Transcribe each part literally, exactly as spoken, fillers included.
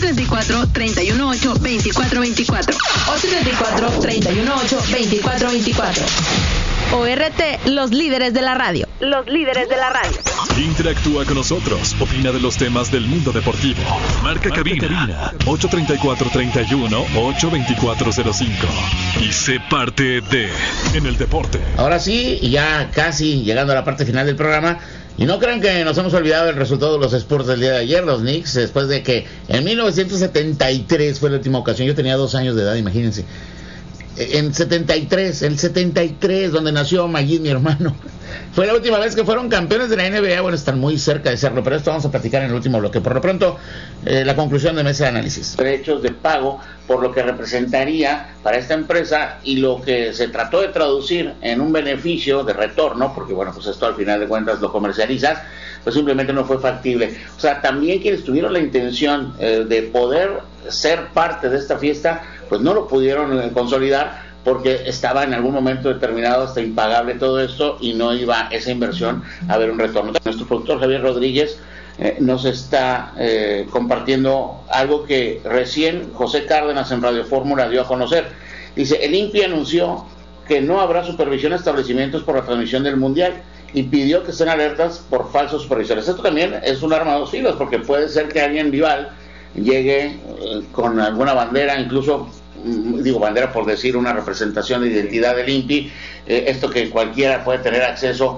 tres cuatro, tres uno ocho, dos cuatro dos cuatro. ocho tres cuatro, tres uno ocho, dos cuatro dos cuatro. O R T, los líderes de la radio. Los líderes de la radio. Interactúa con nosotros. Opina de los temas del mundo deportivo. Marca, Marca cabina, cabina ocho tres cuatro, tres uno ocho, dos cuatro cero cinco. Y sé parte de En el Deporte. Ahora sí, ya casi llegando a la parte final del programa. Y no crean que nos hemos olvidado del resultado de los Spurs del día de ayer, los Knicks, después de que en mil novecientos setenta y tres fue la última ocasión. Yo tenía dos años de edad, imagínense. En setenta y tres, el setenta y tres, donde nació Magid, mi hermano. Fue la última vez que fueron campeones de la N B A. Bueno, están muy cerca de serlo, pero esto vamos a platicar en el último bloque. Por lo pronto, eh, la conclusión de mesa de análisis. Derechos de pago por lo que representaría para esta empresa y lo que se trató de traducir en un beneficio de retorno, porque bueno, pues esto al final de cuentas lo comercializas, pues simplemente no fue factible. O sea, también quienes tuvieron la intención eh, de poder ser parte de esta fiesta, pues no lo pudieron eh, consolidar, porque estaba en algún momento determinado hasta impagable todo esto y no iba esa inversión a ver un retorno. Nuestro productor Javier Rodríguez eh, nos está eh, compartiendo algo que recién José Cárdenas en Radio Fórmula dio a conocer. Dice, el I N P I anunció que no habrá supervisión a establecimientos por la transmisión del Mundial y pidió que estén alertas por falsos supervisores. Esto también es un arma de dos filos, porque puede ser que alguien rival llegue eh, con alguna bandera, incluso digo bandera por decir una representación de identidad del I N P I, eh, esto que cualquiera puede tener acceso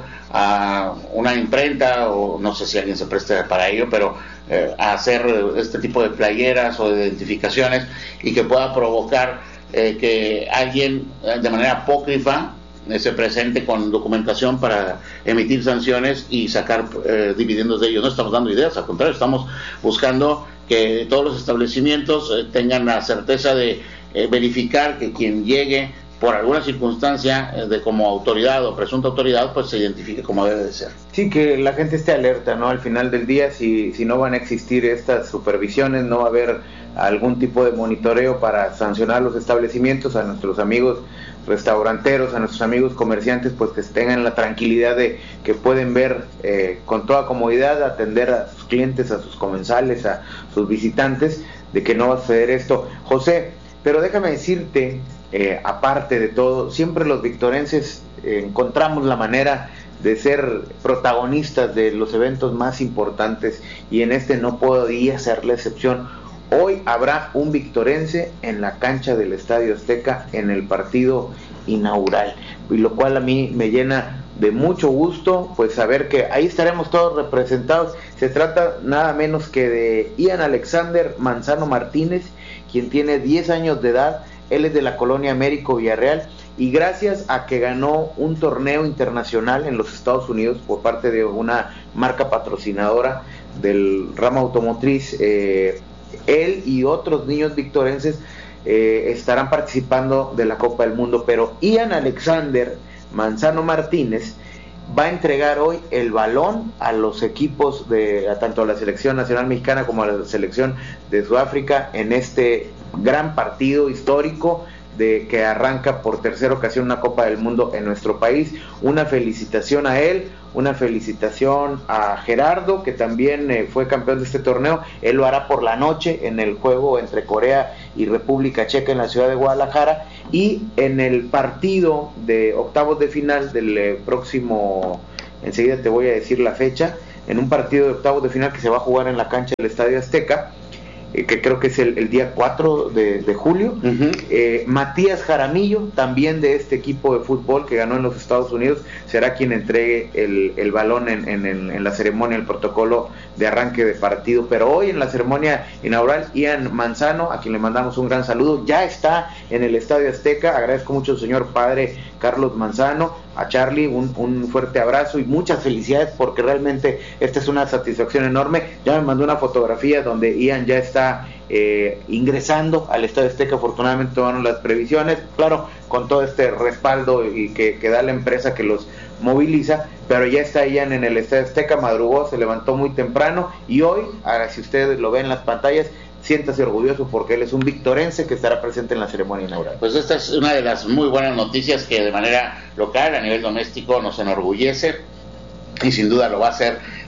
a una imprenta, o no sé si alguien se preste para ello, pero eh, a hacer este tipo de playeras o de identificaciones, y que pueda provocar eh, que alguien eh, de manera apócrifa eh, se presente con documentación para emitir sanciones y sacar eh, dividendos de ellos. No estamos dando ideas, al contrario, estamos buscando que todos los establecimientos eh, tengan la certeza de eh, verificar que quien llegue por alguna circunstancia eh, de como autoridad o presunta autoridad, pues se identifique como debe de ser. Sí, que la gente esté alerta, ¿no? Al final del día, si, si no van a existir estas supervisiones, no va a haber algún tipo de monitoreo para sancionar los establecimientos, a nuestros amigos restauranteros, a nuestros amigos comerciantes, pues que tengan la tranquilidad de que pueden ver eh, con toda comodidad, atender a sus clientes, a sus comensales, a sus visitantes, de que no va a suceder esto. José, pero déjame decirte, eh, aparte de todo, siempre los victorenses eh, encontramos la manera de ser protagonistas de los eventos más importantes, y en este no podía ser la excepción. Hoy habrá un victorense en la cancha del Estadio Azteca en el partido inaugural, y lo cual a mí me llena de mucho gusto, pues saber que ahí estaremos todos representados. Se trata nada menos que de Ian Alexander Manzano Martínez, quien tiene diez años de edad. Él es de la colonia Américo Villarreal, y gracias a que ganó un torneo internacional en los Estados Unidos por parte de una marca patrocinadora del ramo automotriz, eh, él y otros niños victorenses eh, estarán participando de la Copa del Mundo. Pero Ian Alexander Manzano Martínez va a entregar hoy el balón a los equipos de a tanto a la selección nacional mexicana como a la selección de Sudáfrica en este gran partido histórico de que arranca por tercera ocasión una Copa del Mundo en nuestro país. Una felicitación a él, una felicitación a Gerardo, que también eh, fue campeón de este torneo. Él lo hará por la noche en el juego entre Corea y República Checa en la ciudad de Guadalajara, y en el partido de octavos de final del eh, próximo, enseguida te voy a decir la fecha, en un partido de octavos de final que se va a jugar en la cancha del Estadio Azteca, que creo que es el, el día cuatro de, de julio, uh-huh. eh, Matías Jaramillo, también de este equipo de fútbol que ganó en los Estados Unidos, será quien entregue el, el balón en, en, en la ceremonia, el protocolo de arranque de partido. Pero hoy en la ceremonia inaugural, Ian Manzano, a quien le mandamos un gran saludo, ya está en el Estadio Azteca. Agradezco mucho al señor padre Carlos Manzano, a Charlie un, un fuerte abrazo y muchas felicidades, porque realmente esta es una satisfacción enorme. Ya me mandó una fotografía donde Ian ya está eh, ingresando al Estadio Azteca. Afortunadamente tomaron las previsiones, claro, con todo este respaldo y que, que da la empresa que los moviliza, pero ya está Ian en el Estadio Azteca, madrugó, se levantó muy temprano, y hoy, ahora si ustedes lo ven en las pantallas, siéntase orgulloso porque él es un victorense que estará presente en la ceremonia inaugural. Pues esta es una de las muy buenas noticias que de manera local, a nivel doméstico, nos enorgullece, y sin duda lo va a hacer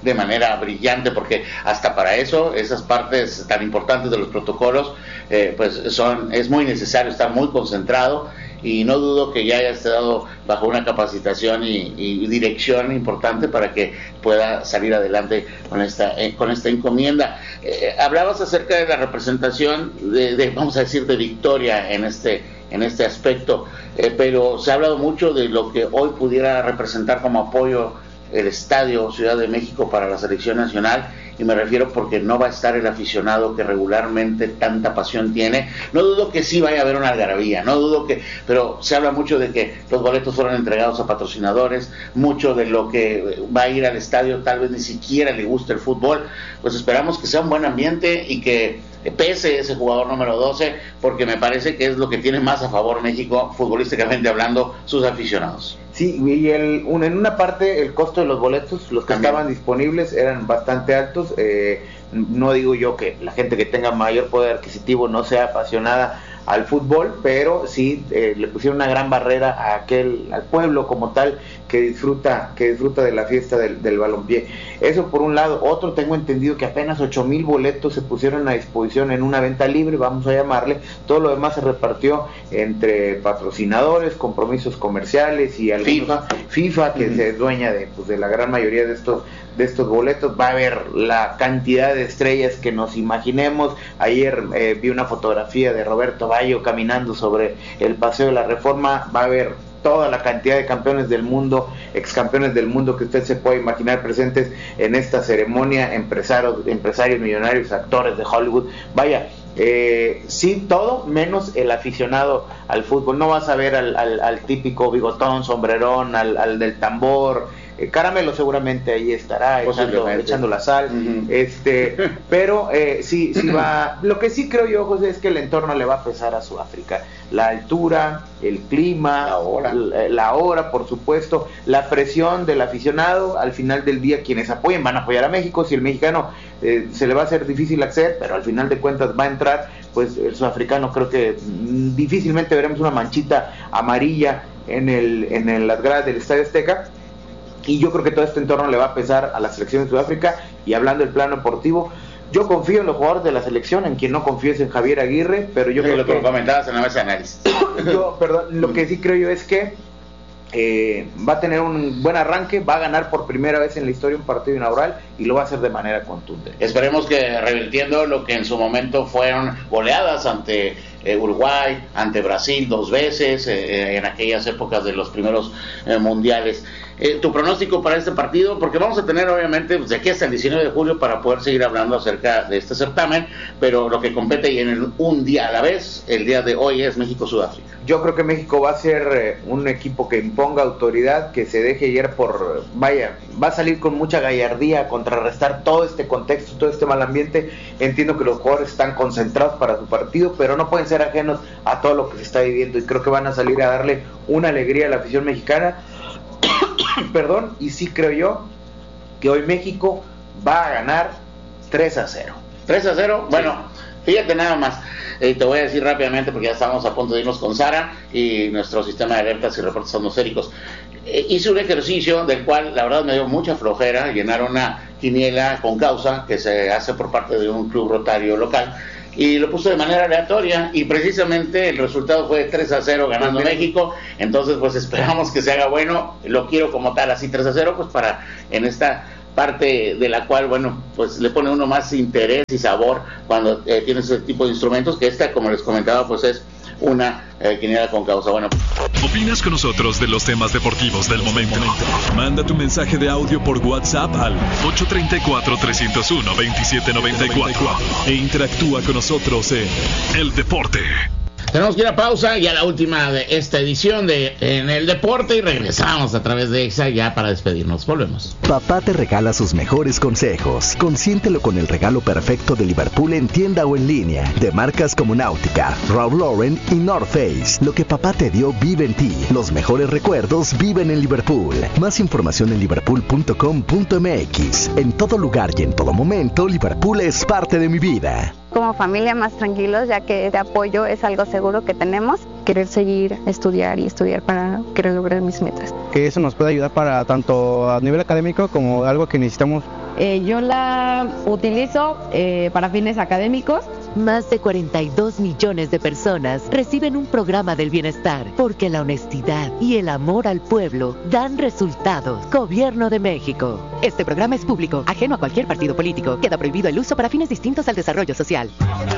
de manera brillante, porque hasta para eso, esas partes tan importantes de los protocolos, eh, pues son es muy necesario estar muy concentrado, y no dudo que ya haya estado bajo una capacitación y, y dirección importante para que pueda salir adelante con esta eh, con esta encomienda. Eh, hablabas acerca de la representación de, de, vamos a decir, de Victoria en este en este aspecto, eh, pero se ha hablado mucho de lo que hoy pudiera representar como apoyo el Estadio Ciudad de México para la selección nacional, y me refiero porque no va a estar el aficionado que regularmente tanta pasión tiene. No dudo que sí vaya a haber una algarabía, no dudo que, pero se habla mucho de que los boletos fueron entregados a patrocinadores, mucho de lo que va a ir al estadio tal vez ni siquiera le guste el fútbol. Pues esperamos que sea un buen ambiente y que pese ese jugador número doce, porque me parece que es lo que tiene más a favor México, futbolísticamente hablando, sus aficionados. Sí, y el, un, en una parte el costo de los boletos, los que También. estaban disponibles, eran bastante altos. Eh, no digo yo que la gente que tenga mayor poder adquisitivo no sea apasionada al fútbol, pero sí eh, le pusieron una gran barrera a aquel, al pueblo como tal, que disfruta que disfruta de la fiesta del, del balompié. Eso por un lado. Otro, tengo entendido que apenas ocho mil boletos se pusieron a disposición en una venta libre, vamos a llamarle. Todo lo demás se repartió entre patrocinadores, compromisos comerciales y algunos, FIFA, FIFA que uh-huh. se es dueña de, pues, de la gran mayoría de estos de estos boletos. Va a haber la cantidad de estrellas que nos imaginemos. Ayer eh, vi una fotografía de Roberto Baggio caminando sobre el Paseo de la Reforma. Va a haber toda la cantidad de campeones del mundo, ex campeones del mundo que usted se puede imaginar presentes en esta ceremonia, empresarios, empresarios millonarios, actores de Hollywood. Vaya, eh, sí, todo menos el aficionado al fútbol. No vas a ver al, al, al típico bigotón, sombrerón, al, al del tambor. Eh, Caramelo seguramente ahí estará echando, echando la sal, uh-huh. este, pero eh, sí, sí va. Lo que sí creo yo, José, es que el entorno le va a pesar a Sudáfrica. La altura, el clima, la hora, la, la hora, por supuesto, la presión del aficionado. Al final del día, quienes apoyen van a apoyar a México. Si el mexicano eh, se le va a hacer difícil acceder, pero al final de cuentas va a entrar, pues el sudafricano creo que mm, difícilmente veremos una manchita amarilla en el en el, las gradas del Estadio Azteca. Y yo creo que todo este entorno le va a pesar a la selección de Sudáfrica. Y hablando del plano deportivo, yo confío en los jugadores de la selección, en quien no confío es en Javier Aguirre, pero yo sí, creo lo que que... lo comentabas en la mesa de análisis. Yo, perdón, lo que sí creo yo es que eh, va a tener un buen arranque, va a ganar por primera vez en la historia un partido inaugural y lo va a hacer de manera contundente. Esperemos que revirtiendo lo que en su momento fueron goleadas ante eh, Uruguay, ante Brasil dos veces, eh, en aquellas épocas de los primeros eh, mundiales. Eh, tu pronóstico para este partido, porque vamos a tener obviamente pues, de aquí hasta el diecinueve de julio para poder seguir hablando acerca de este certamen, pero lo que compete y en el, un día a la vez, el día de hoy es México-Sudáfrica. Yo creo que México va a ser eh, un equipo que imponga autoridad, que se deje ir por, vaya, va a salir con mucha gallardía a contrarrestar todo este contexto, todo este mal ambiente. Entiendo que los jugadores están concentrados para su partido, pero no pueden ser ajenos a todo lo que se está viviendo, y creo que van a salir a darle una alegría a la afición mexicana. Perdón, y sí creo yo que hoy México va a ganar tres a cero. tres a cero, bueno, sí. Fíjate nada más, eh, te voy a decir rápidamente porque ya estamos a punto de irnos con Sara y nuestro sistema de alertas y reportes atmosféricos. Eh, hice un ejercicio del cual la verdad me dio mucha flojera llenar una quiniela con causa que se hace por parte de un club rotario local, y lo puse de manera aleatoria y precisamente el resultado fue tres a cero ganando pues México. Entonces pues esperamos que se haga bueno, lo quiero como tal así tres a cero, pues para en esta parte de la cual bueno pues le pone uno más interés y sabor cuando eh, tienes ese tipo de instrumentos, que esta, como les comentaba, pues es una eh, quiniela con causa. Bueno, ¿opinas con nosotros de los temas deportivos del momento? Manda tu mensaje de audio por WhatsApp al ocho tres cuatro, tres cero uno, dos siete nueve cuatro e interactúa con nosotros en El Deporte. Tenemos que ir a pausa, ya la última de esta edición de En el Deporte, y regresamos a través de Exa ya para despedirnos. Volvemos. Papá te regala sus mejores consejos. Consiéntelo con el regalo perfecto de Liverpool en tienda o en línea, de marcas como Náutica, Ralph Lauren y North Face. Lo que papá te dio vive en ti. Los mejores recuerdos viven en Liverpool. Más información en liverpool punto com punto m x. En todo lugar y en todo momento, Liverpool es parte de mi vida. Como familia más tranquilos, ya que de apoyo es algo seguro que tenemos. Querer seguir, estudiar y estudiar para querer lograr mis metas. Que eso nos puede ayudar para tanto a nivel académico como algo que necesitamos Eh, yo la utilizo eh, para fines académicos. Más de cuarenta y dos millones de personas reciben un programa del bienestar porque la honestidad y el amor al pueblo dan resultados. Gobierno de México. Este programa es público, ajeno a cualquier partido político. Queda prohibido el uso para fines distintos al desarrollo social.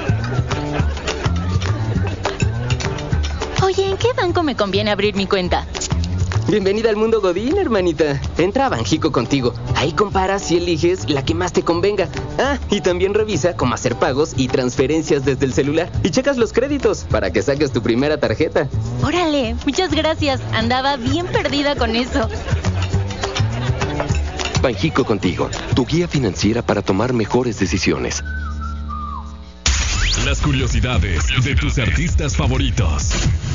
Oye, ¿en qué banco me conviene abrir mi cuenta? Bienvenida al mundo Godín, hermanita. Entra a Banjico contigo. Ahí comparas y eliges la que más te convenga. Ah, y también revisa cómo hacer pagos y transferencias desde el celular. Y checas los créditos para que saques tu primera tarjeta. Órale, muchas gracias. Andaba bien perdida con eso. Banjico contigo, tu guía financiera para tomar mejores decisiones. Las curiosidades de tus artistas favoritos.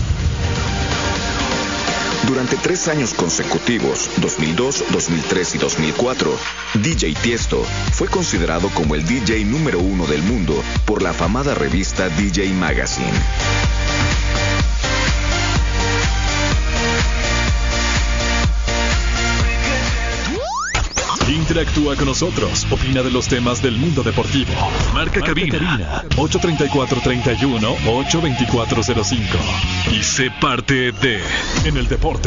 Durante tres años consecutivos, dos mil dos, dos mil tres y dos mil cuatro, D J Tiesto fue considerado como el D J número uno del mundo por la afamada revista D J Magazine. Interactúa con nosotros, opina de los temas del mundo deportivo. Marca, Marca cabina, cabina ocho treinta y cuatro, treinta y uno, ocho veinticuatro cero cinco y sé parte de En el Deporte.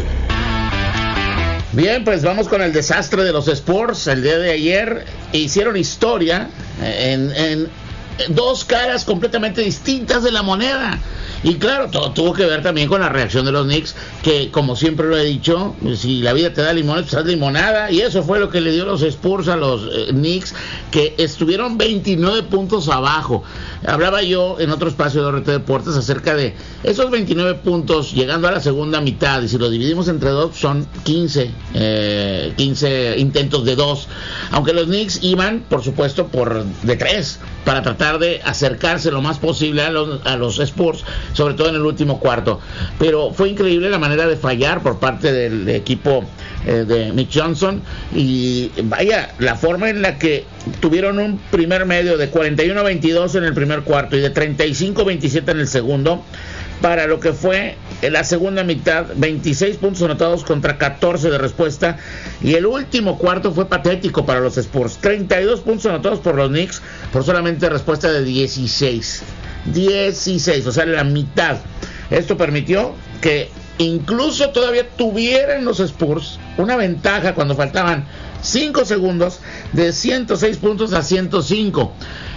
Bien, pues vamos con el desastre de los sports. El día de ayer hicieron historia en, en dos caras completamente distintas de la moneda. Y claro, todo tuvo que ver también con la reacción de los Knicks, que como siempre lo he dicho, si la vida te da limones, pues haz limonada, y eso fue lo que le dio los Spurs a los eh, Knicks, que estuvieron veintinueve puntos abajo. Hablaba yo en otro espacio de R T Deportes acerca de esos veintinueve puntos llegando a la segunda mitad, y si los dividimos entre dos son quince, eh, quince intentos de dos, aunque los Knicks iban, por supuesto, por de tres, para tratar de acercarse lo más posible a los, a los Spurs, sobre todo en el último cuarto. Pero fue increíble la manera de fallar por parte del equipo eh, de Mitch Johnson, y vaya, la forma en la que tuvieron un primer medio de cuarenta y uno a veintidós en el primer cuarto y de treinta y cinco a veintisiete en el segundo, para lo que fue en la segunda mitad, veintiséis puntos anotados contra catorce de respuesta, y el último cuarto fue patético para los Spurs, treinta y dos puntos anotados por los Knicks por solamente respuesta de dieciséis, dieciséis, o sea, la mitad. Esto permitió que incluso todavía tuvieran los Spurs una ventaja cuando faltaban cinco segundos, de ciento seis puntos a ciento cinco.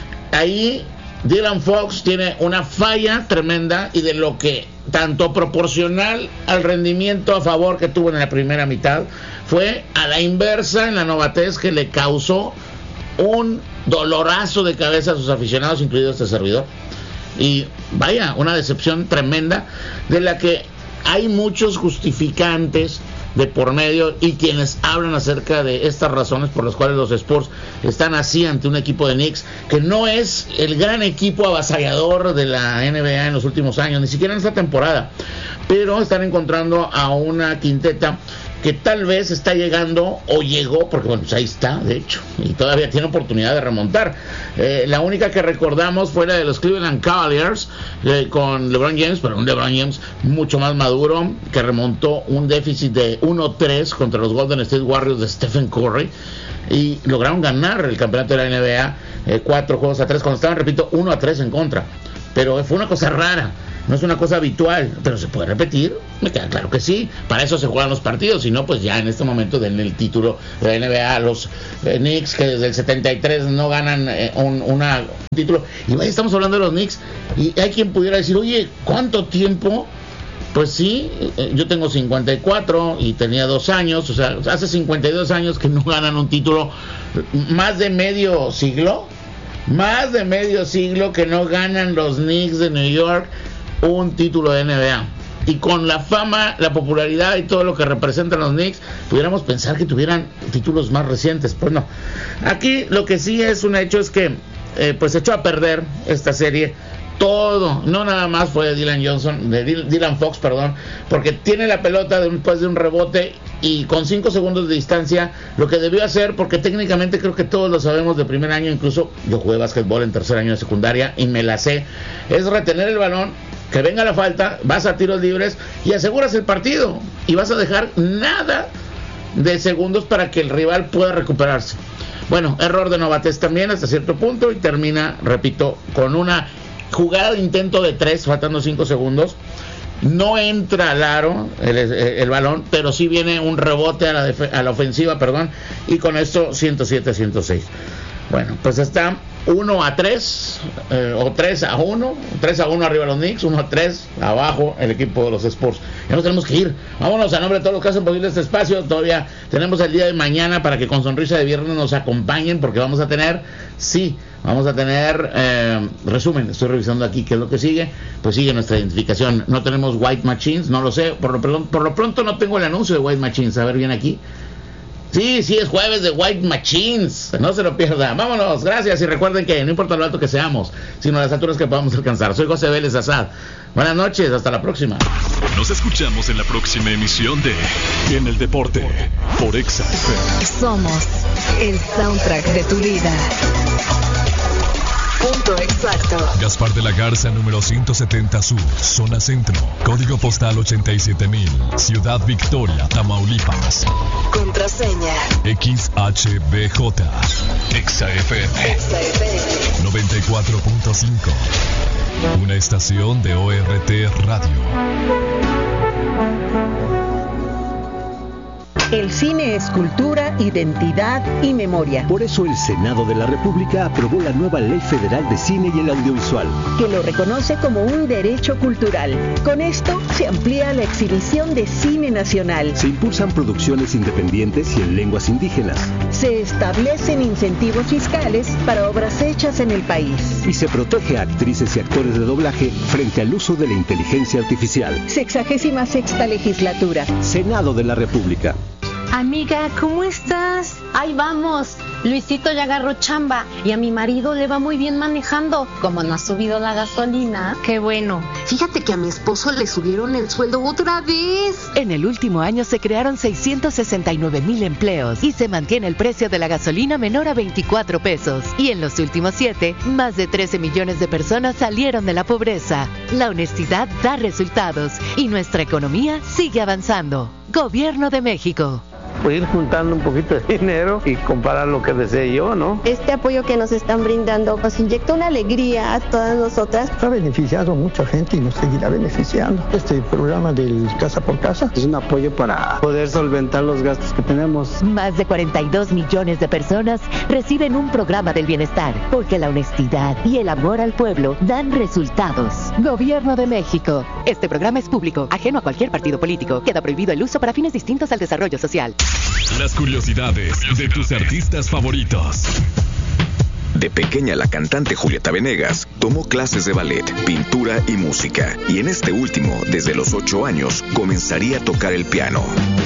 Ahí Dylan Fox tiene una falla tremenda, y de lo que tanto proporcional al rendimiento a favor que tuvo en la primera mitad, fue a la inversa en la novatez, que le causó un dolorazo de cabeza a sus aficionados, incluido este servidor. Y vaya, una decepción tremenda, de la que hay muchos justificantes de por medio, y quienes hablan acerca de estas razones por las cuales los Spurs están así ante un equipo de Knicks que no es el gran equipo avasallador de la N B A en los últimos años, ni siquiera en esta temporada, pero están encontrando a una quinteta que tal vez está llegando, o llegó, porque bueno, pues ahí está, de hecho, y todavía tiene oportunidad de remontar. Eh, la única que recordamos fue la de los Cleveland Cavaliers, eh, con LeBron James, pero un LeBron James mucho más maduro, que remontó un déficit de uno tres contra los Golden State Warriors de Stephen Curry, y lograron ganar el campeonato de la N B A, eh, cuatro juegos a tres, cuando estaban, repito, uno a tres en contra. Pero fue una cosa rara, no es una cosa habitual, pero ¿se puede repetir? Me queda claro que sí, para eso se juegan los partidos, si no, pues ya en este momento denle el título de la N B A a los eh, Knicks, que desde el setenta y tres no ganan eh, un, una, un título, y ahí estamos hablando de los Knicks, y hay quien pudiera decir, oye, ¿cuánto tiempo? Pues sí, eh, yo tengo cincuenta y cuatro y tenía dos años, o sea, hace cincuenta y dos años que no ganan un título, más de medio siglo, más de medio siglo que no ganan los Knicks de New York un título de N B A. Y con la fama, la popularidad y todo lo que representan los Knicks, pudiéramos pensar que tuvieran títulos más recientes. Pues no. Aquí lo que sí es un hecho es que eh, pues echó a perder esta serie todo, no nada más fue de Dylan Johnson, de Dylan Fox, perdón, porque tiene la pelota después de un rebote y con cinco segundos de distancia, lo que debió hacer, porque técnicamente creo que todos lo sabemos de primer año, incluso yo jugué básquetbol en tercer año de secundaria y me la sé, es retener el balón, que venga la falta, vas a tiros libres y aseguras el partido, y vas a dejar nada de segundos para que el rival pueda recuperarse. Bueno, error de Novates también hasta cierto punto y termina, repito, con una jugada de intento de tres, faltando cinco segundos. No entra al aro el, el, el balón, pero sí viene un rebote a la, def- a la ofensiva, perdón, y con esto ciento siete a ciento seis. Bueno, pues está uno a tres, eh, o tres a uno, tres a uno arriba los Knicks, uno a tres abajo el equipo de los Spurs. Ya nos tenemos que ir. Vámonos, a nombre de todos los que hacen posible este espacio. Todavía tenemos el día de mañana para que con sonrisa de viernes nos acompañen, porque vamos a tener, sí, vamos a tener eh, resumen. Estoy revisando aquí qué es lo que sigue. Pues sigue nuestra identificación. No tenemos White Machines, no lo sé. Por lo, perdón, por lo pronto no tengo el anuncio de White Machines. A ver bien aquí. Sí, sí, es jueves de White Machines. No se lo pierda. Vámonos, gracias. Y recuerden que no importa lo alto que seamos, sino las alturas que podamos alcanzar. Soy José Vélez Azad. Buenas noches, hasta la próxima. Nos escuchamos en la próxima emisión de En el Deporte por Exa F M. Somos el soundtrack de tu vida. Punto exacto. Gaspar de la Garza, número ciento setenta Sur, zona centro, código postal ochenta y siete mil, Ciudad Victoria, Tamaulipas. Contraseña X H B J, Exa F M, Exa F M noventa y cuatro punto cinco, una estación de O R T Radio. El cine es cultura, identidad y memoria. Por eso el Senado de la República aprobó la nueva Ley Federal de Cine y el Audiovisual, que lo reconoce como un derecho cultural. Con esto se amplía la exhibición de cine nacional. Se impulsan producciones independientes y en lenguas indígenas. Se establecen incentivos fiscales para obras hechas en el país. Y se protege a actrices y actores de doblaje frente al uso de la inteligencia artificial. Sexagésima sexta legislatura. Senado de la República. Amiga, ¿cómo estás? Ahí vamos. Luisito ya agarró chamba y a mi marido le va muy bien manejando. Como no ha subido la gasolina. Qué bueno. Fíjate que a mi esposo le subieron el sueldo otra vez. En el último año se crearon seiscientos sesenta y nueve mil empleos y se mantiene el precio de la gasolina menor a veinticuatro pesos. Y en los últimos siete, más de trece millones de personas salieron de la pobreza. La honestidad da resultados y nuestra economía sigue avanzando. Gobierno de México. Pues ir juntando un poquito de dinero y comparar lo que desee yo, ¿no? Este apoyo que nos están brindando nos inyecta una alegría a todas nosotras. Ha beneficiado a mucha gente y nos seguirá beneficiando. Este programa del Casa por Casa es un apoyo para poder solventar los gastos que tenemos. Más de cuarenta y dos millones de personas reciben un programa del bienestar, porque la honestidad y el amor al pueblo dan resultados. Gobierno de México. Este programa es público, ajeno a cualquier partido político. Queda prohibido el uso para fines distintos al desarrollo social. Las curiosidades de tus artistas favoritos. De pequeña, la cantante Julieta Venegas tomó clases de ballet, pintura y música, y en este último, desde los ocho años, comenzaría a tocar el piano.